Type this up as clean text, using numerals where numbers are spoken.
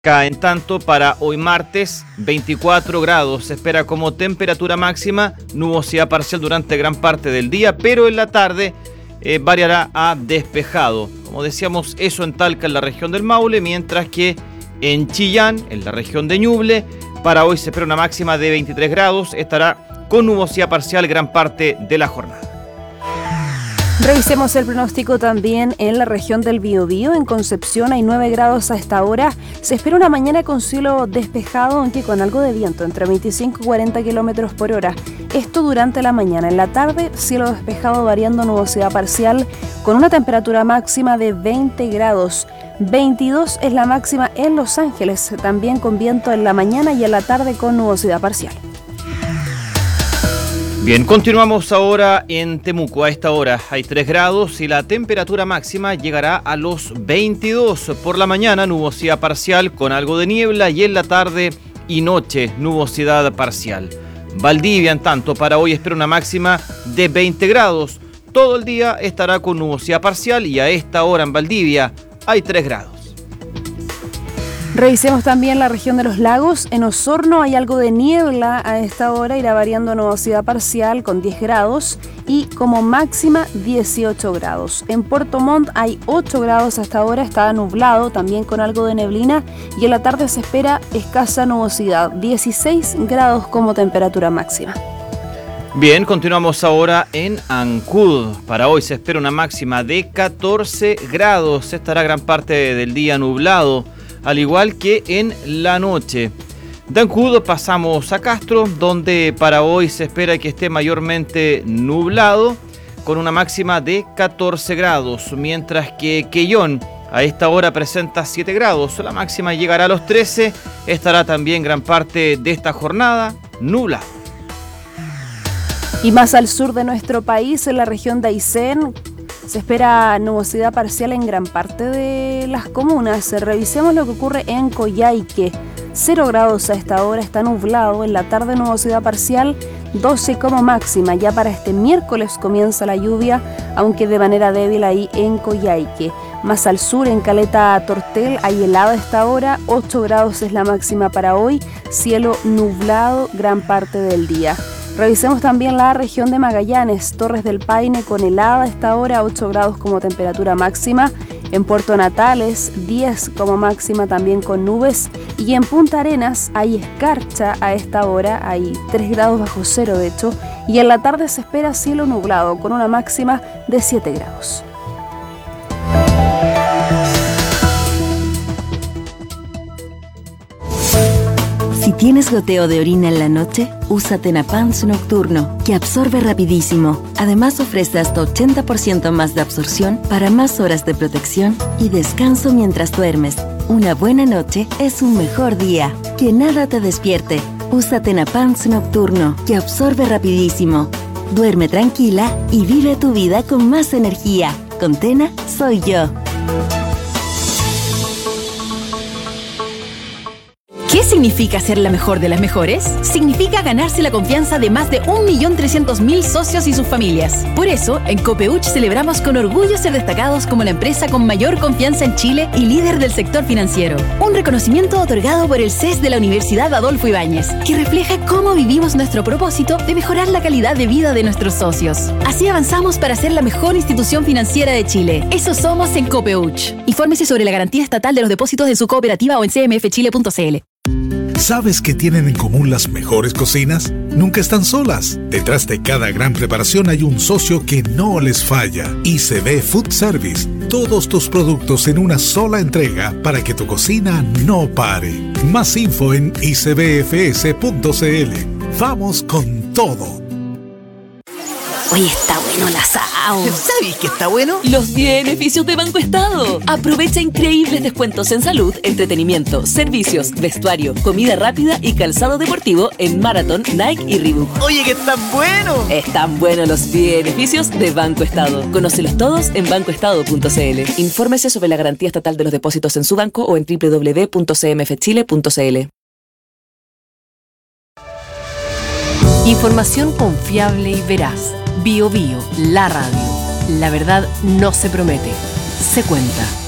En tanto, para hoy martes, 24 grados. Se espera como temperatura máxima, nubosidad parcial durante gran parte del día, pero en la tarde variará a despejado. Como decíamos, eso en Talca, en la región del Maule, mientras que en Chillán, en la región de Ñuble, para hoy se espera una máxima de 23 grados. Estará con nubosidad parcial gran parte de la jornada. Revisemos el pronóstico también en la región del Biobío. En Concepción hay 9 grados a esta hora. Se espera una mañana con cielo despejado, aunque con algo de viento, entre 25 y 40 kilómetros por hora. Esto durante la mañana. En la tarde, cielo despejado variando nubosidad parcial, con una temperatura máxima de 20 grados. 22 es la máxima en Los Ángeles, también con viento en la mañana y en la tarde con nubosidad parcial. Bien, continuamos ahora en Temuco. A esta hora hay 3 grados y la temperatura máxima llegará a los 22. Por la mañana, nubosidad parcial con algo de niebla y en la tarde y noche, nubosidad parcial. Valdivia, en tanto, para hoy espera una máxima de 20 grados. Todo el día estará con nubosidad parcial y a esta hora en Valdivia hay 3 grados. Revisemos también la región de los lagos. En Osorno hay algo de niebla a esta hora, irá variando nubosidad parcial con 10 grados y como máxima 18 grados. En Puerto Montt hay 8 grados hasta ahora, está nublado, también con algo de neblina, y en la tarde se espera escasa nubosidad, 16 grados como temperatura máxima. Bien, continuamos ahora en Ancud. Para hoy se espera una máxima de 14 grados, estará gran parte del día nublado, al igual que en la noche. De Ancud pasamos a Castro, donde para hoy se espera que esté mayormente nublado, con una máxima de 14 grados, mientras que Quellón a esta hora presenta 7 grados, la máxima llegará a los 13, estará también gran parte de esta jornada nublado. Y más al sur de nuestro país, en la región de Aysén, se espera nubosidad parcial en gran parte de las comunas. Revisemos lo que ocurre en Coyhaique. 0 grados a esta hora, está nublado. En la tarde nubosidad parcial, 12 como máxima. Ya para este miércoles comienza la lluvia, aunque de manera débil ahí en Coyhaique. Más al sur, en Caleta Tortel, hay helada a esta hora. 8 grados es la máxima para hoy. Cielo nublado gran parte del día. Revisemos también la región de Magallanes, Torres del Paine con helada a esta hora, 8 grados como temperatura máxima. En Puerto Natales, 10 como máxima también con nubes. Y en Punta Arenas hay escarcha a esta hora, hay 3 grados bajo cero de hecho. Y en la tarde se espera cielo nublado con una máxima de 7 grados. Si tienes goteo de orina en la noche, usa Tenapans Nocturno, que absorbe rapidísimo. Además ofrece hasta 80% más de absorción para más horas de protección y descanso mientras duermes. Una buena noche es un mejor día. Que nada te despierte. Usa Tenapans Nocturno, que absorbe rapidísimo. Duerme tranquila y vive tu vida con más energía. Con Tena, soy yo. ¿Qué significa ser la mejor de las mejores? Significa ganarse la confianza de más de 1.300.000 socios y sus familias. Por eso, en Copeuch celebramos con orgullo ser destacados como la empresa con mayor confianza en Chile y líder del sector financiero. Un reconocimiento otorgado por el CES de la Universidad Adolfo Ibáñez, que refleja cómo vivimos nuestro propósito de mejorar la calidad de vida de nuestros socios. Así avanzamos para ser la mejor institución financiera de Chile. Eso somos en Copeuch. Infórmese sobre la garantía estatal de los depósitos de su cooperativa o en cmfchile.cl. ¿Sabes qué tienen en común las mejores cocinas? Nunca están solas. Detrás de cada gran preparación hay un socio que no les falla. ICB Food Service. Todos tus productos en una sola entrega para que tu cocina no pare. Más info en icbfs.cl. Vamos con todo. Oye, está bueno el asado. ¿Sabes qué está bueno? Los beneficios de Banco Estado. Aprovecha increíbles descuentos en salud, entretenimiento, servicios, vestuario, comida rápida y calzado deportivo en Marathon, Nike y Reebok. Oye, que están buenos. Están buenos los beneficios de Banco Estado. Conócelos todos en bancoestado.cl. Infórmese sobre la garantía estatal de los depósitos en su banco o en www.cmfchile.cl. Información confiable y veraz. Bio, la radio. La verdad no se promete, se cuenta.